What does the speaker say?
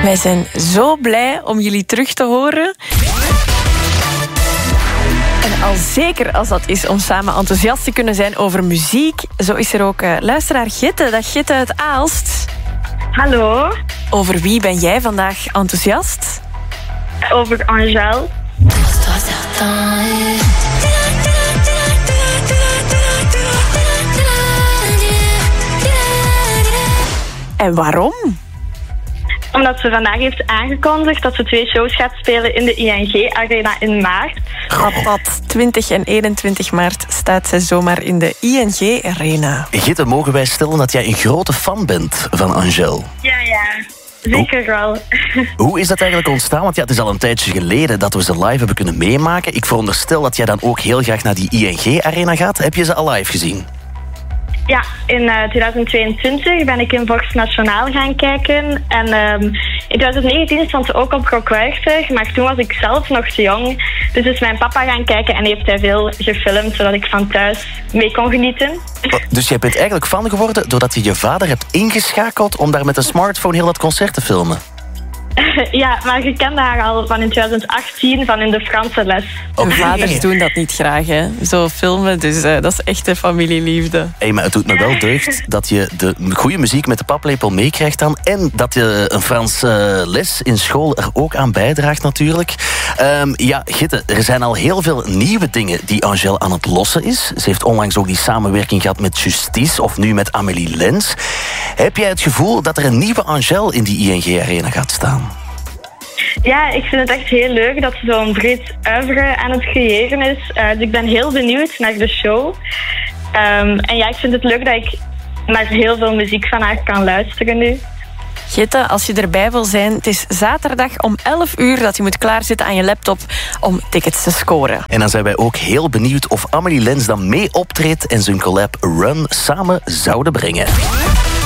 Wij zijn zo blij om jullie terug te horen. En al zeker als dat is om samen enthousiast te kunnen zijn over muziek. Zo is er ook luisteraar Gitte. Dag Gitte uit Aalst. Hallo. Over wie ben jij vandaag enthousiast? Over Angèle. En waarom? Omdat ze vandaag heeft aangekondigd dat ze 2 shows gaat spelen in de ING Arena in maart. Wat 20 en 21 maart staat zij zomaar in de ING Arena. Gitte, mogen wij stellen dat jij een grote fan bent van Angèle? Ja. Zeker wel. Hoe is dat eigenlijk ontstaan? Want ja, het is al een tijdje geleden dat we ze live hebben kunnen meemaken. Ik veronderstel dat jij dan ook heel graag naar die ING Arena gaat. Heb je ze al live gezien? Ja, in 2022 ben ik in Vorst Nationaal gaan kijken. En in 2019 stond ze ook op Rockwerchter, maar toen was ik zelf nog te jong. Dus is mijn papa gaan kijken en heeft hij veel gefilmd, zodat ik van thuis mee kon genieten. Dus jij bent eigenlijk fan geworden doordat je je vader hebt ingeschakeld om daar met een smartphone heel dat concert te filmen? Ja, maar je kende haar al van in 2018, van in de Franse les. Okay. Vaders doen dat niet graag, hè? Zo filmen, dus dat is echte familieliefde. Hey, maar het doet me wel deugd dat je de goede muziek met de paplepel meekrijgt dan. En dat je een Frans les in school er ook aan bijdraagt natuurlijk. Ja, Gitte, er zijn al heel veel nieuwe dingen die Angèle aan het lossen is. Ze heeft onlangs ook die samenwerking gehad met Justice of nu met Amélie Lens. Heb jij het gevoel dat er een nieuwe Angèle in die ING Arena gaat staan? Ja, ik vind het echt heel leuk dat ze zo'n breed oeuvre aan het creëren is. Dus ik ben heel benieuwd naar de show. En ja, ik vind het leuk dat ik naar heel veel muziek van haar kan luisteren nu. Gitte, als je erbij wil zijn, het is zaterdag om 11 uur dat je moet klaarzitten aan je laptop om tickets te scoren. En dan zijn wij ook heel benieuwd of Amélie Lens dan mee optreedt en zijn collab Run samen zouden brengen.